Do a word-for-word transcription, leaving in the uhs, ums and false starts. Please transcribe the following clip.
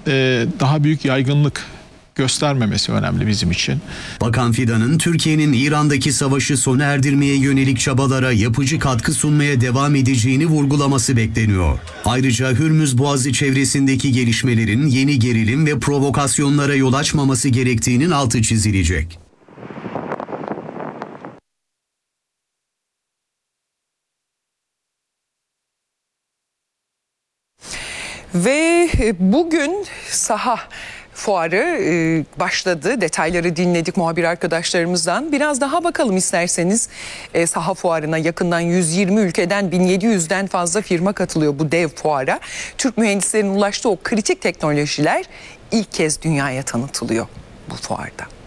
e, daha büyük yaygınlık göstermemesi önemli bizim için. Bakan Fidan'ın Türkiye'nin İran'daki savaşı sona erdirmeye yönelik çabalara yapıcı katkı sunmaya devam edeceğini vurgulaması bekleniyor. Ayrıca Hürmüz Boğazı çevresindeki gelişmelerin yeni gerilim ve provokasyonlara yol açmaması gerektiğinin altı çizilecek. Ve bugün saha fuarı başladı. Detayları dinledik muhabir arkadaşlarımızdan. Biraz daha bakalım isterseniz saha fuarına. Yakından yüz yirmi ülkeden bin yedi yüzden fazla firma katılıyor bu dev fuara. Türk mühendislerinin ulaştığı o kritik teknolojiler ilk kez dünyaya tanıtılıyor bu fuarda.